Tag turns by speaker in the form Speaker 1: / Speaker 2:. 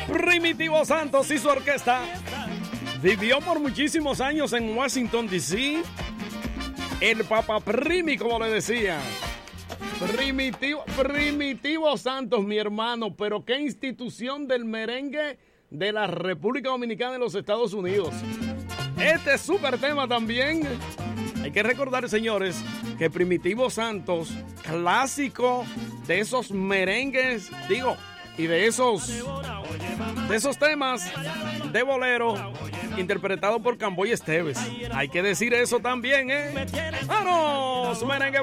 Speaker 1: Primitivo Santos y su orquesta vivió por muchísimos años en Washington, D.C. El Papa Primi, como le decía. Primitivo Santos, mi hermano, pero qué institución del merengue de la República Dominicana en los Estados Unidos. Este súper tema también. Hay que recordar, señores, que Primitivo Santos, clásico de esos merengues, digo, y de esos temas de bolero interpretado por Camboy Esteves. Hay que decir eso también, ¿eh? ¡Vamos, merengue!